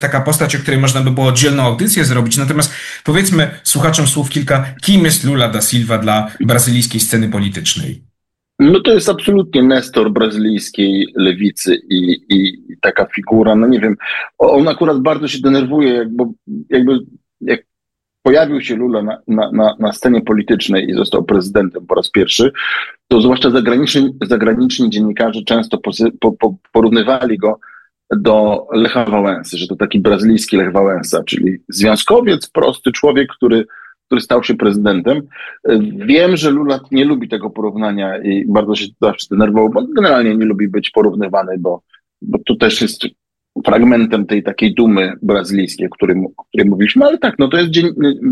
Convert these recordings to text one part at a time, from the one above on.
taka postać, o której można by było oddzielną audycję zrobić. Natomiast powiedzmy słuchaczom słów kilka, kim jest Lula da Silva dla brazylijskiej sceny politycznej? No to jest absolutnie nestor brazylijskiej lewicy i taka figura, no nie wiem, on akurat bardzo się denerwuje, jak pojawił się Lula na scenie politycznej i został prezydentem po raz pierwszy, to zwłaszcza zagraniczni dziennikarze często porównywali go do Lecha Wałęsy, że to taki brazylijski Lech Wałęsa, czyli związkowiec, prosty człowiek, który stał się prezydentem. Wiem, że Lula nie lubi tego porównania i bardzo się zawsze denerwował, bo generalnie nie lubi być porównywany, bo to też jest fragmentem tej takiej dumy brazylijskiej, o której mówiliśmy, ale tak, no to jest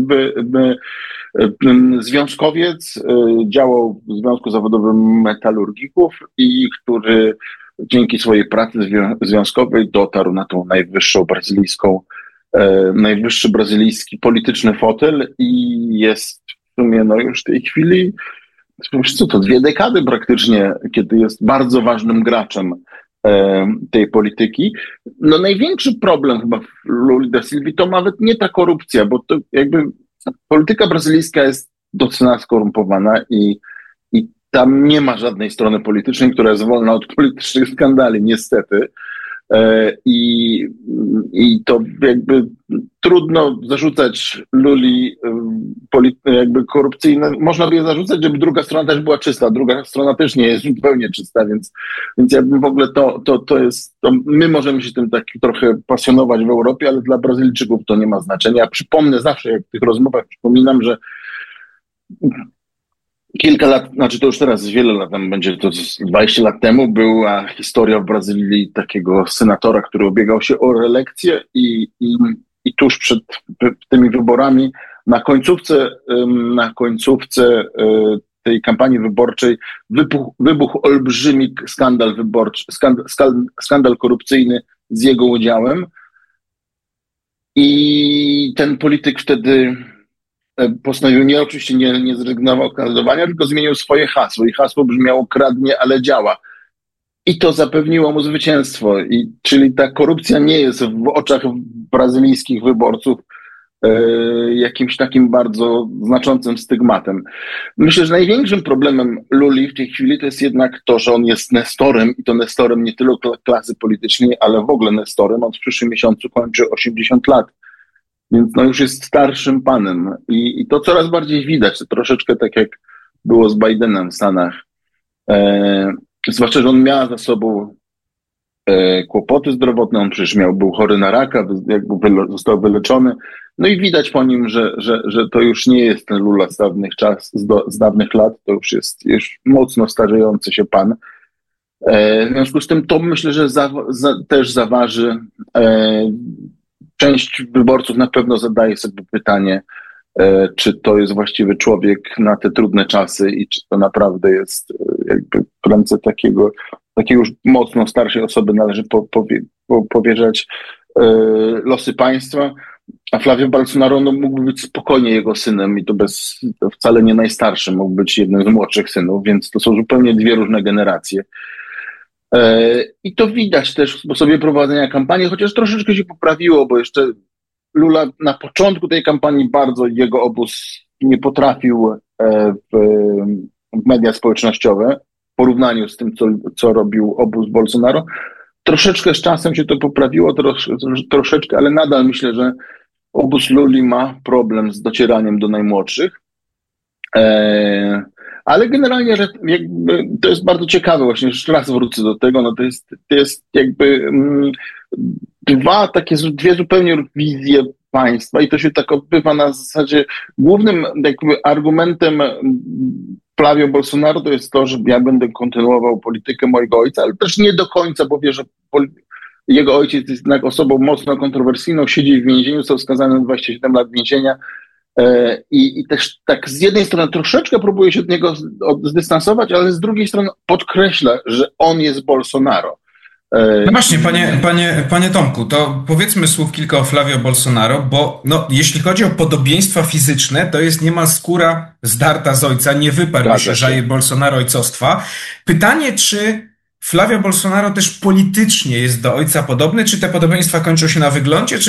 związkowiec, działał w Związku Zawodowym Metalurgików i który dzięki swojej pracy związkowej dotarł na tą najwyższy brazylijski polityczny fotel i jest w sumie no już w tej chwili, co to, 2 dekady praktycznie, kiedy jest bardzo ważnym graczem tej polityki. No największy problem chyba w Luli da Silvi to nawet nie ta korupcja, bo to jakby polityka brazylijska jest docela skorumpowana i tam nie ma żadnej strony politycznej, która jest wolna od politycznych skandali, niestety. I to jakby trudno zarzucać Luli jakby korupcyjne. Można by je zarzucać, żeby druga strona też była czysta. Druga strona też nie jest zupełnie czysta, więc jakby w ogóle to my możemy się tym tak trochę pasjonować w Europie, ale dla Brazylijczyków to nie ma znaczenia. Przypomnę zawsze, jak w tych rozmowach przypominam, że kilka lat, znaczy to już teraz wiele lat temu, będzie to 20 lat temu, była historia w Brazylii takiego senatora, który ubiegał się o reelekcję i tuż przed tymi wyborami na końcówce tej kampanii wyborczej wybuchł olbrzymi skandal wyborczy, skandal korupcyjny z jego udziałem i ten polityk wtedy postanowił oczywiście nie zrezygnował z kandydowania, tylko zmienił swoje hasło i hasło brzmiało kradnie, ale działa. I to zapewniło mu zwycięstwo. Czyli ta korupcja nie jest w oczach brazylijskich wyborców jakimś takim bardzo znaczącym stygmatem. Myślę, że największym problemem Luli w tej chwili to jest jednak to, że on jest nestorem i to nestorem nie tylko klasy politycznej, ale w ogóle nestorem. On w przyszłym miesiącu kończy 80 lat. Więc no już jest starszym panem i to coraz bardziej widać, to troszeczkę tak jak było z Bidenem w Stanach. Zwłaszcza, że on miał za sobą kłopoty zdrowotne, on przecież był chory na raka, jakby został wyleczony. No i widać po nim, że to już nie jest ten Lula z dawnych lat, to już jest mocno starzejący się pan. W związku z tym to myślę, że też zaważy. Część wyborców na pewno zadaje sobie pytanie, czy to jest właściwy człowiek na te trudne czasy i czy to naprawdę jest jakby w ręce takiej już mocno starszej osoby należy powierzać losy państwa, a Flavio Bolsonaro mógłby być spokojnie jego synem i to wcale nie najstarszym, mógł być jednym z młodszych synów, więc to są zupełnie 2 różne generacje. I to widać też w sposobie prowadzenia kampanii, chociaż troszeczkę się poprawiło, bo jeszcze Lula na początku tej kampanii bardzo jego obóz nie potrafił w media społecznościowe w porównaniu z tym, co robił obóz Bolsonaro. Troszeczkę z czasem się to poprawiło, troszeczkę, ale nadal myślę, że obóz Luli ma problem z docieraniem do najmłodszych. Ale generalnie to jest bardzo ciekawe, właśnie jeszcze raz wrócę do tego, no to jest jakby 2 zupełnie wizje państwa i to się tak odbywa na zasadzie głównym jakby argumentem Flavio Bolsonaro to jest to, że ja będę kontynuował politykę mojego ojca, ale też nie do końca, bo wie, że jego ojciec jest jednak osobą mocno kontrowersyjną, siedzi w więzieniu, został skazany na 27 lat więzienia. I też tak z jednej strony troszeczkę próbuje się od niego zdystansować, ale z drugiej strony podkreśla, że on jest Bolsonaro. No właśnie, panie Tomku, to powiedzmy słów kilka o Flavio Bolsonaro, bo no, jeśli chodzi o podobieństwa fizyczne, to jest niemal skóra zdarta z ojca, nie wyparł się Jair Bolsonaro ojcostwa. Pytanie, czy Flavio Bolsonaro też politycznie jest do ojca podobny? Czy te podobieństwa kończą się na wyglądzie,